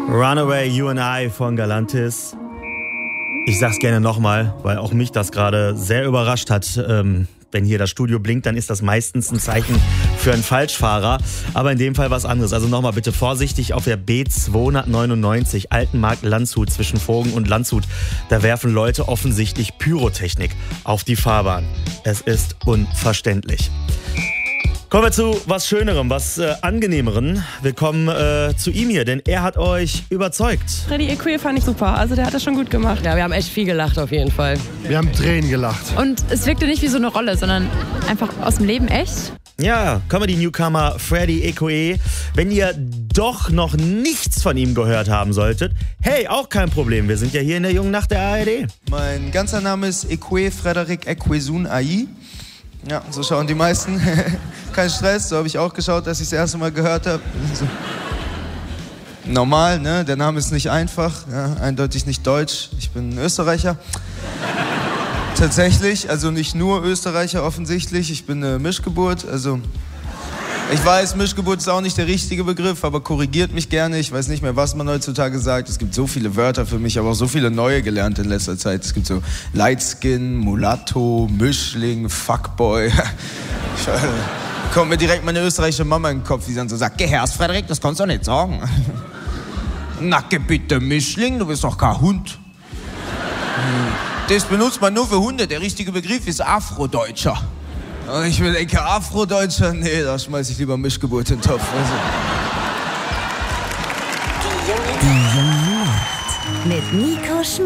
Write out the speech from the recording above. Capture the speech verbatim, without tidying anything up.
Runaway, You and I von Galantis. Ich sag's gerne nochmal, weil auch mich das gerade sehr überrascht hat. Ähm, wenn hier das Studio blinkt, dann ist das meistens ein Zeichen für einen Falschfahrer. Aber in dem Fall was anderes. Also nochmal bitte vorsichtig auf der B zweihundertneunundneunzig Altenmarkt Landshut zwischen Vogen und Landshut. Da werfen Leute offensichtlich Pyrotechnik auf die Fahrbahn. Es ist unverständlich. Kommen wir zu was Schönerem, was äh, Angenehmerem. Wir kommen äh, zu ihm hier, denn er hat euch überzeugt. Freddie Equay fand ich super, also der hat das schon gut gemacht. Ja, wir haben echt viel gelacht auf jeden Fall. Wir haben Tränen gelacht. Und es wirkte nicht wie so eine Rolle, sondern einfach aus dem Leben echt. Ja, Comedy-Newcomer Freddie Equay. Wenn ihr doch noch nichts von ihm gehört haben solltet, hey, auch kein Problem. Wir sind ja hier in der Jungen Nacht der A R D. Mein ganzer Name ist Equay Frederick Equaysun Ai. Ja, so schauen die meisten. Kein Stress, so habe ich auch geschaut, als ich das erste Mal gehört habe. So. Normal, ne? Der Name ist nicht einfach, ja, eindeutig nicht deutsch. Ich bin Österreicher. Tatsächlich, also nicht nur Österreicher offensichtlich. Ich bin eine Mischgeburt, also... Ich weiß, Mischgeburt ist auch nicht der richtige Begriff, aber korrigiert mich gerne. Ich weiß nicht mehr, was man heutzutage sagt. Es gibt so viele Wörter für mich, aber auch so viele neue gelernt in letzter Zeit. Es gibt so Lightskin, Mulatto, Mischling, Fuckboy. Kommt mir direkt meine österreichische Mama in den Kopf, die dann so sagt, geh her, Frederik, das kannst du doch nicht sagen. Na, geh bitte, Mischling, du bist doch kein Hund. Das benutzt man nur für Hunde. Der richtige Begriff ist Afrodeutscher. Und ich will denke, Afrodeutscher? Nee, da schmeiß ich lieber Mischgeburt in den Topf. Also. Die Junge Nacht mit Nico Schmidt.